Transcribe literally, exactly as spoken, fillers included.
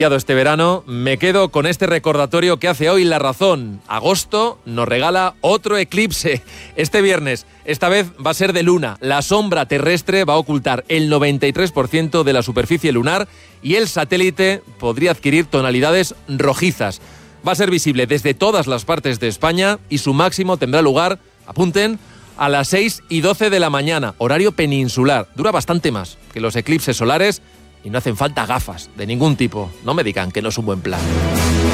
Este verano me quedo con este recordatorio que hace hoy La Razón. Agosto nos regala otro eclipse. Este viernes, esta vez va a ser de luna. La sombra terrestre va a ocultar el noventa y tres por ciento de la superficie lunar y el satélite podría adquirir tonalidades rojizas. Va a ser visible desde todas las partes de España y su máximo tendrá lugar, apunten, a las seis y doce de la mañana, horario peninsular. Dura bastante más que los eclipses solares y no hacen falta gafas de ningún tipo. No me digan que no es un buen plan.